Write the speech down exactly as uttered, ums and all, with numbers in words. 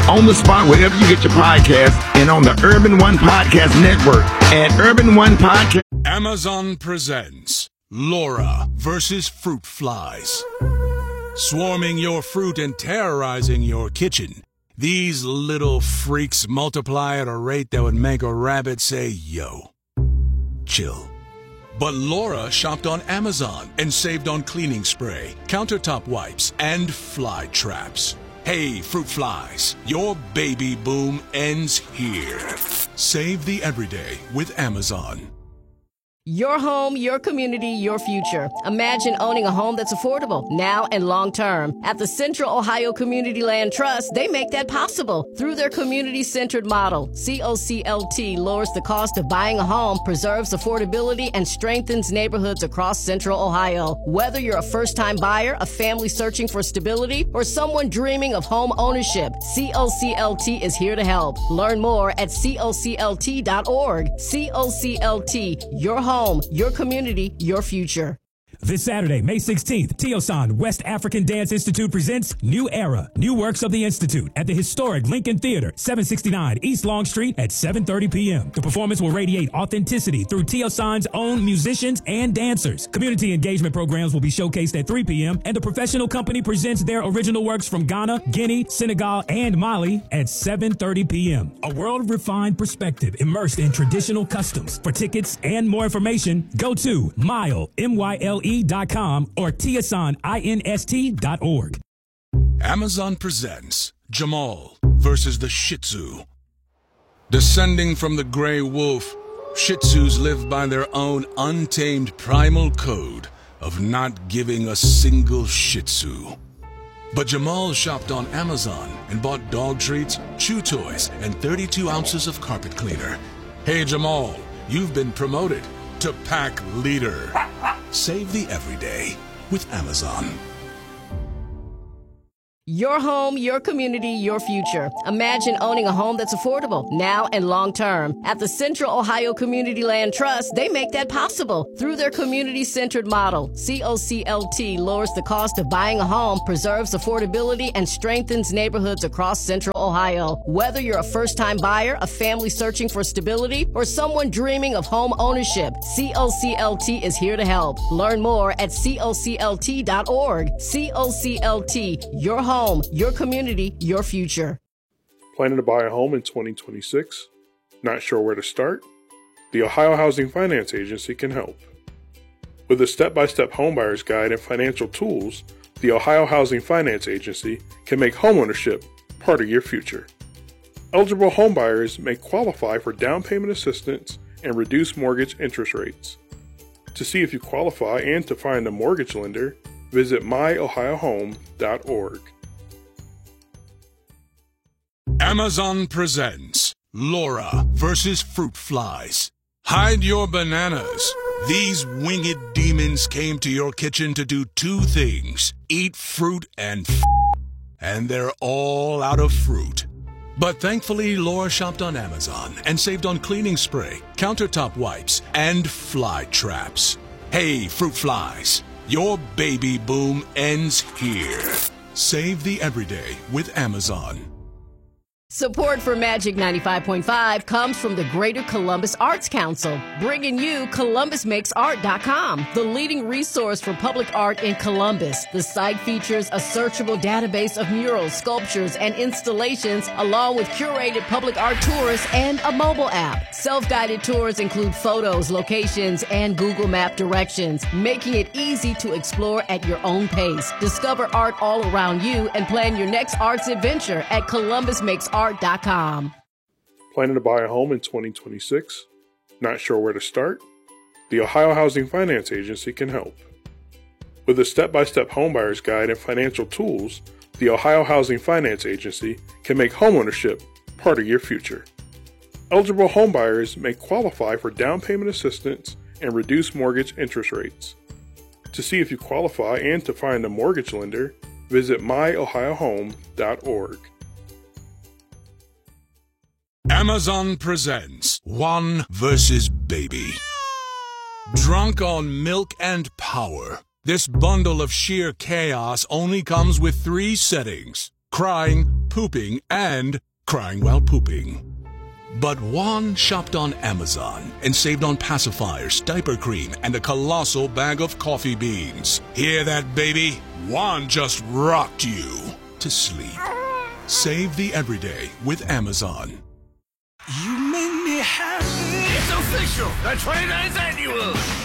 on the spot wherever you get your podcast and on the Urban One Podcast Network at Urban One Podcast. Amazon presents Laura versus Fruit Flies. Swarming your fruit and terrorizing your kitchen, these little freaks multiply at a rate that would make a rabbit say, yo. Chill. But Laura shopped on Amazon and saved on cleaning spray, countertop wipes, and fly traps. Hey, fruit flies, your baby boom ends here. Save the everyday with Amazon. Your home, your community, your future. Imagine owning a home that's affordable now and long term. At the Central Ohio Community Land Trust, they make that possible. Through their community-centered model, C O C L T lowers the cost of buying a home, preserves affordability, and strengthens neighborhoods across Central Ohio. Whether you're a first-time buyer, a family searching for stability, or someone dreaming of home ownership, C O C L T is here to help. Learn more at C O C L T dot org. C O C L T, your home. Home, your community, your future. This Saturday, May sixteenth, Tiosan West African Dance Institute presents New Era, New Works of the Institute at the historic Lincoln Theater, seven sixty-nine East Long Street at seven thirty p.m. The performance will radiate authenticity through Tiosan's own musicians and dancers. Community engagement programs will be showcased at three p.m. and the professional company presents their original works from Ghana, Guinea, Senegal, and Mali at seven thirty p.m. A world-refined perspective immersed in traditional customs. For tickets and more information, go to mile, M Y L E dot com or Tiosan Inst dot org. Amazon presents Jamal versus the Shih Tzu. Descending from the gray wolf, Shih Tzus live by their own untamed primal code of not giving a single Shih Tzu. But Jamal shopped on Amazon and bought dog treats, chew toys, and thirty-two ounces of carpet cleaner. Hey Jamal, you've been promoted to pack leader. Save the everyday with Amazon. Your home, your community, your future. Imagine owning a home that's affordable now and long term. At the Central Ohio Community Land Trust, they make that possible. Through their community-centered model, C O C L T lowers the cost of buying a home, preserves affordability, and strengthens neighborhoods across Central Ohio. Whether you're a first-time buyer, a family searching for stability, or someone dreaming of home ownership, C O C L T is here to help. Learn more at C O C L T dot org. C O C L T, your home. Home, your community, your future. Planning to buy a home in twenty twenty-six? Not sure where to start? The Ohio Housing Finance Agency can help. With a step-by-step homebuyer's guide and financial tools, the Ohio Housing Finance Agency can make homeownership part of your future. Eligible homebuyers may qualify for down payment assistance and reduced mortgage interest rates. To see if you qualify and to find a mortgage lender, visit my ohio home dot org. Amazon presents Laura versus Fruit Flies. Hide your bananas. These winged demons came to your kitchen to do two things: eat fruit and f***, and they're all out of fruit. But thankfully, Laura shopped on Amazon and saved on cleaning spray, countertop wipes, and fly traps. Hey, fruit flies, your baby boom ends here. Save the everyday with Amazon. Support for Magic ninety-five point five comes from the Greater Columbus Arts Council, bringing you Columbus Makes Art dot com, the leading resource for public art in Columbus. The site features a searchable database of murals, sculptures, and installations, along with curated public art tours and a mobile app. Self-guided tours include photos, locations, and Google Map directions, making it easy to explore at your own pace. Discover art all around you and plan your next arts adventure at Columbus Makes Art dot com. Planning to buy a home in twenty twenty-six? Not sure where to start? The Ohio Housing Finance Agency can help. With a step-by-step homebuyer's guide and financial tools, the Ohio Housing Finance Agency can make homeownership part of your future. Eligible homebuyers may qualify for down payment assistance and reduced mortgage interest rates. To see if you qualify and to find a mortgage lender, visit my ohio home dot org. Amazon presents One versus Baby. Drunk on milk and power, this bundle of sheer chaos only comes with three settings: crying, pooping, and crying while pooping. But Juan shopped on Amazon and saved on pacifiers, diaper cream, and a colossal bag of coffee beans. Hear that, baby? Juan just rocked you to sleep. Save the everyday with Amazon. You make me happy. It's official. The twenty-ninth annual